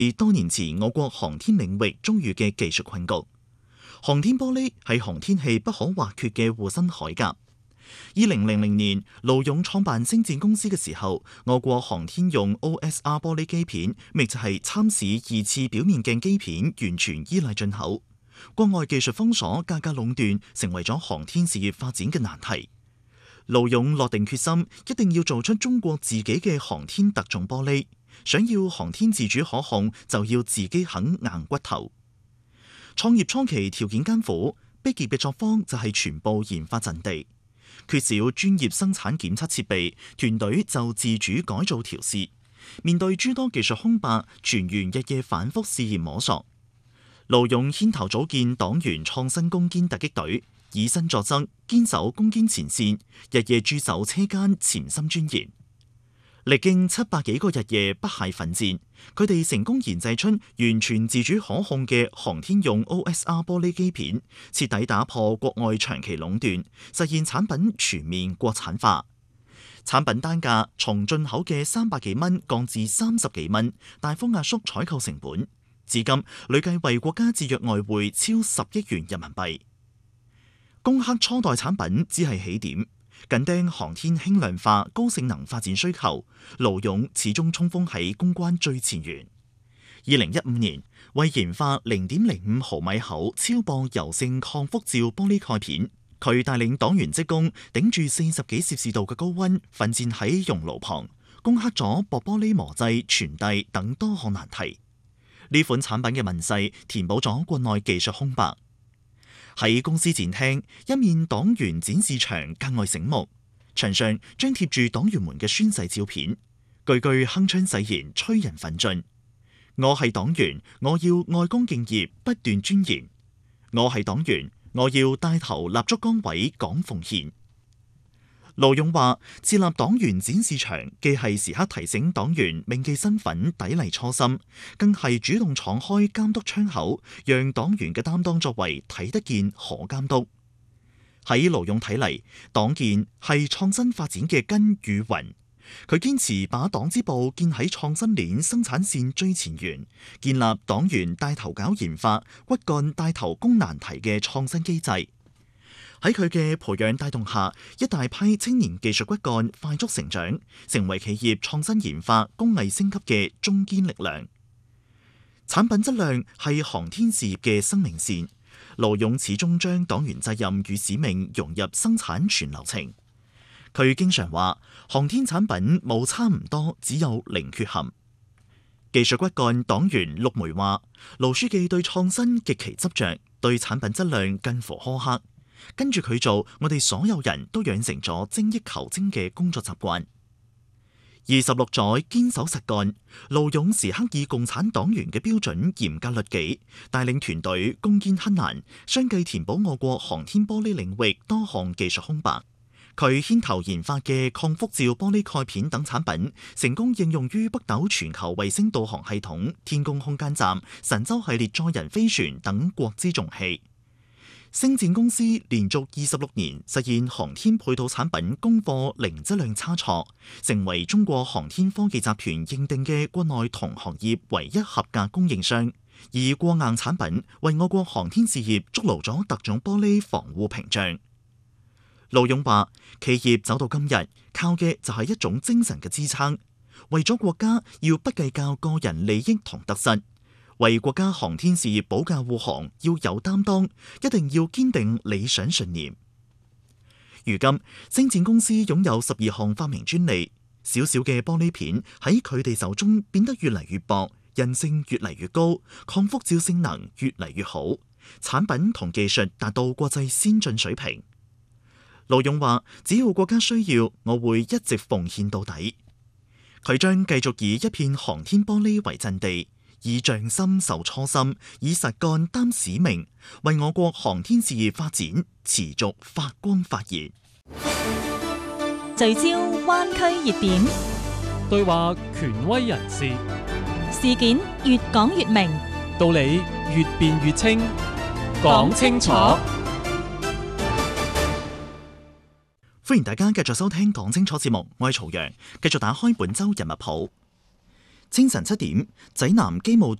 而多年前我國航天領域遭遇嘅技術困局。航天玻璃係航天器不可或缺嘅護身鎧甲。2000年，盧勇創辦星戰公司嘅時候，我國航天用 OSR 玻璃機片，亦就係參試二次表面鏡機片，完全依賴進口。國外技術封鎖、價格壟斷，成為咗航天事業發展嘅難題。盧勇落定決心，一定要做出中國自己嘅航天特種玻璃。想要航天自主可控，就要自己肯硬骨頭。創業初期條件艱苦，逼傑嘅作坊就係全部研發陣地，缺少專業生產檢測設備，團隊就自主改造調試。面對諸多技術空白，全員日夜反覆試驗摸索。盧勇牽頭組建黨員創新攻堅突擊隊，以身作則，堅守攻堅前線，日夜駐守車間，潛心鑽研。歷經700幾個日夜不懈奮戰，佢哋成功研製出完全自主可控嘅航天用 OSR 玻璃機片，徹底打破國外長期壟斷，實現產品全面國產化。產品單價從進口嘅300幾蚊降至30幾蚊，大幅壓縮採購成本。至今累計為國家節約外匯超10億元人民幣。攻克初代產品只係起點。緊盯航天輕量化、高性能發展需求，盧勇始終衝鋒喺攻關最前沿。2015年，為研發0.05毫米厚超薄柔性抗輻照玻璃蓋片，佢帶領黨員職工頂住40幾攝氏度嘅高溫，奮戰喺熔爐旁，攻克咗薄玻璃磨製、傳遞等多項難題。呢款產品嘅問世，填補咗國內技術空白。喺公司展廳，一面黨員展示牆格外醒目，牆上張貼住黨員們嘅宣誓照片，句句鏗鏘誓言催人奮進。我係黨員，我要愛公敬業，不斷鑽研。我係黨員，我要帶頭立足崗位，講奉獻。盧勇話：設立黨員展示牆，既係時刻提醒黨員銘記身份、砥礪初心，更係主動敞開監督窗口，讓黨員嘅擔當作為睇得見、可監督。喺盧勇睇嚟，黨建係創新發展嘅根與魂。佢堅持把黨支部建喺創新鏈生產線最前沿，建立黨員帶頭搞研發、骨幹帶頭攻難題嘅創新機制。喺佢嘅培養帶動下，一大批青年技術骨幹快速成長，成為企業創新研發、工藝升級嘅中堅力量。產品質量係航天事業嘅生命線，盧勇始終將黨員責任與使命融入生產全流程。佢經常話：航天產品冇差唔多，只有零缺陷。技術骨幹黨員陸梅話：盧書記對創新極其執着，對產品質量近乎苛刻。跟住佢做，我哋所有人都養成咗精益求精嘅工作習慣。26載堅守實幹，盧勇時刻以共產黨員嘅標準嚴格律己，帶領團隊攻堅克難，相繼填補我國航天玻璃領域多項技術空白。佢牽頭研發嘅抗輻照玻璃蓋片等產品，成功應用於北斗全球衛星導航系統、天宮空間站、神舟系列載人飛船等國之重器。星戰公司連續26年實現航天配套產品供貨零質量差錯，成為中國航天科技集團認定嘅國內同行業唯一合格供應商。而過硬產品為我國航天事業築牢咗特種玻璃防護屏障。盧勇話：企業走到今日，靠嘅就係一種精神嘅支撐，為咗國家要不計較個人利益同得失。為國家航天事業保駕護航要有擔當，一定要堅定理想信念。如今，星戰公司擁有12項發明專利，小小嘅玻璃片喺佢哋手中變得越嚟越薄，韌性越嚟越高，抗輻照性能越嚟越好，產品同技術達到國際先進水平。盧勇話：只要國家需要，我會一直奉獻到底。佢將繼續以一片航天玻璃為陣地，以匠心授初心，以實幹擔使命，為我國航天事業發展持續發光發熱。 聚焦灣區熱點， 對話權威人士， 事件越講越明， 道理越辯越清，講清楚。 歡迎大家繼續收聽講清楚節目，我係曹陽，繼續打開本周人物譜。 清晨7點，濟南機務